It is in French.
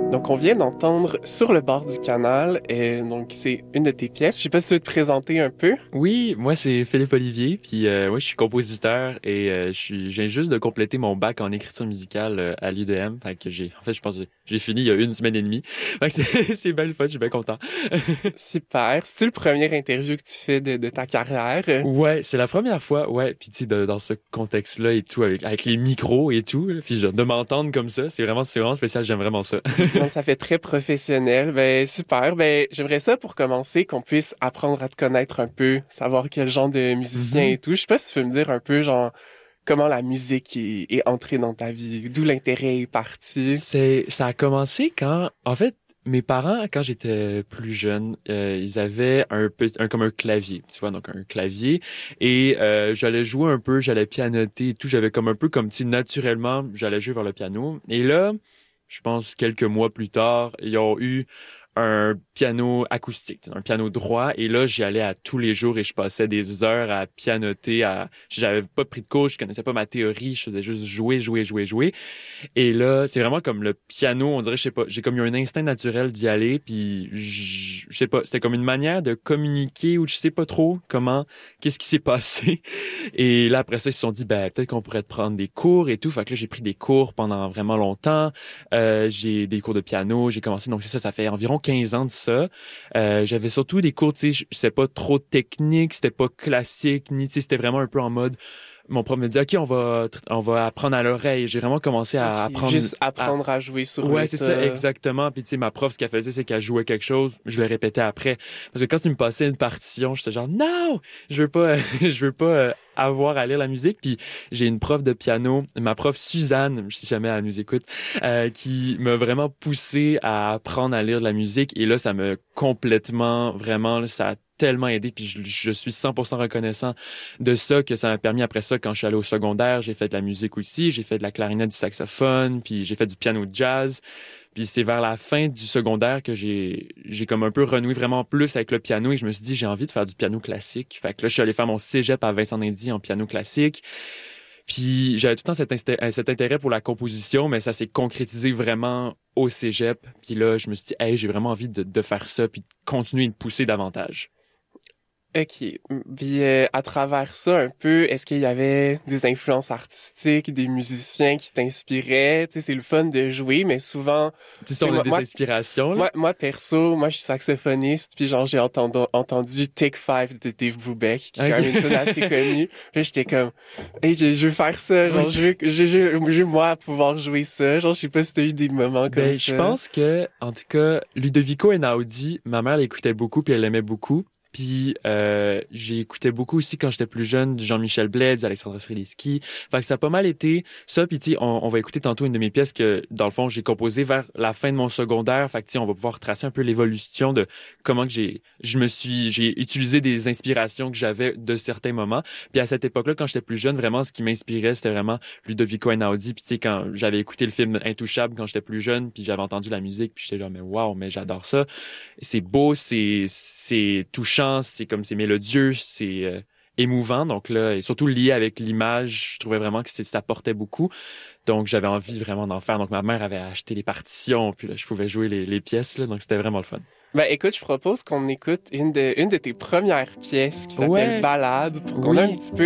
Donc, on vient d'entendre Sur le bord du canal, et donc c'est une de tes pièces. Je sais pas si tu veux te présenter un peu. Oui, moi c'est Philippe Olivier, puis moi je suis compositeur et je viens juste de compléter mon bac en écriture musicale à l'UDM. Fait que je pense que j'ai fini il y a une semaine et demie. Fait que c'est bien le fun, je suis bien content. Super. C'est-tu le premier interview que tu fais de ta carrière? Ouais, c'est la première fois, ouais. Puis tu sais, dans ce contexte-là et tout, avec les micros et tout, là, puis genre, de m'entendre comme ça, c'est vraiment spécial. J'aime vraiment ça. Donc, ça fait très professionnel. Ben, super. Ben, j'aimerais ça pour commencer qu'on puisse apprendre à te connaître un peu, savoir quel genre de musicien Mhm. et tout. Je sais pas si tu peux me dire un peu, genre, comment la musique est entrée dans ta vie, d'où l'intérêt est parti. Ça a commencé quand, en fait, mes parents, quand j'étais plus jeune, ils avaient comme un clavier, tu vois, donc un clavier, et j'allais jouer un peu, j'allais pianoter et tout, j'avais comme un peu comme, tu sais, naturellement, j'allais jouer vers le piano. Et là, je pense quelques mois plus tard, ils ont eu un piano acoustique, un piano droit, et là j'y allais à tous les jours et je passais des heures à pianoter, j'avais pas pris de cours, je connaissais pas ma théorie, je faisais juste jouer. Et là, c'est vraiment comme le piano, on dirait, je sais pas, j'ai comme eu un instinct naturel d'y aller, puis je sais pas, c'était comme une manière de communiquer où je sais pas trop qu'est-ce qui s'est passé. Et là, après ça, ils se sont dit, ben, peut-être qu'on pourrait te prendre des cours et tout. Fait que là, j'ai pris des cours pendant vraiment longtemps. J'ai des cours de piano, j'ai commencé, donc c'est ça fait environ 15 ans de ça. J'avais surtout des cours, tu sais, c'était pas trop technique, c'était pas classique, ni, tu sais, c'était vraiment un peu en mode, mon prof me dit, OK, on va apprendre à l'oreille. J'ai vraiment commencé Ok, à apprendre juste apprendre à jouer sur Ouais, le c'est ça, tas. exactement. Puis tu sais, ma prof, ce qu'elle faisait, c'est qu'elle jouait quelque chose, je le répétais après. Parce que quand tu me passais une partition, j'étais genre, non, je veux pas, je veux pas avoir à lire la musique. Puis j'ai une prof de piano, ma prof Suzanne, si jamais elle nous écoute, qui m'a vraiment poussé à apprendre à lire de la musique. Et là, ça m'a complètement, vraiment, là, ça a tellement aidé, puis je suis 100% reconnaissant de ça, que ça m'a permis après ça, quand je suis allé au secondaire, j'ai fait de la musique aussi, j'ai fait de la clarinette, du saxophone, puis j'ai fait du piano de jazz. Puis c'est vers la fin du secondaire que j'ai comme un peu renoué vraiment plus avec le piano et je me suis dit j'ai envie de faire du piano classique. Fait que là je suis allé faire mon cégep à Vincent-Dindy en piano classique. Puis j'avais tout le temps cet intérêt pour la composition, mais ça s'est concrétisé vraiment au cégep. Puis là je me suis dit hey, j'ai vraiment envie de faire ça puis de continuer de pousser davantage. Ok. Puis à travers ça un peu, est-ce qu'il y avait des influences artistiques, des musiciens qui t'inspiraient? Tu sais, c'est le fun de jouer, mais souvent, Tu tu sais, sais, on a moi, des moi, inspirations là. moi, perso, moi, je suis saxophoniste, puis genre, j'ai entendu Take Five de Dave Brubeck, qui est quand même une tune assez OK. connue. Puis là, j'étais comme, hey, je veux faire ça, Oui, genre, je veux, moi, pouvoir jouer ça. Genre, je sais pas si t'as eu des moments comme ben, je ça. pense que, en tout cas, Ludovico Einaudi, ma mère l'écoutait beaucoup puis elle l'aimait beaucoup. Puis j'ai écouté beaucoup aussi quand j'étais plus jeune du Jean-Michel Blais, du Alexandre Sreliski. Fait que ça a pas mal été ça. Puis tu sais, on va écouter tantôt une de mes pièces que, dans le fond, j'ai composée vers la fin de mon secondaire. Fait que tu sais, on va pouvoir tracer un peu l'évolution de comment que j'ai utilisé des inspirations que j'avais de certains moments. Puis à cette époque-là, quand j'étais plus jeune, vraiment, ce qui m'inspirait, c'était vraiment Ludovico Einaudi. Puis tu sais, quand j'avais écouté le film Intouchable quand j'étais plus jeune, puis j'avais entendu la musique, puis j'étais genre, mais waouh, mais j'adore ça. C'est beau, c'est touchant, c'est mélodieux, c'est émouvant. Donc là, et surtout lié avec l'image, je trouvais vraiment que ça portait beaucoup. Donc j'avais envie vraiment d'en faire. Donc ma mère avait acheté les partitions, puis là, je pouvais jouer les pièces là, donc c'était vraiment le fun. Ben, écoute, je propose qu'on écoute une de tes premières pièces qui s'appelle Ouais, Ballade pour qu'on ait un oui. petit peu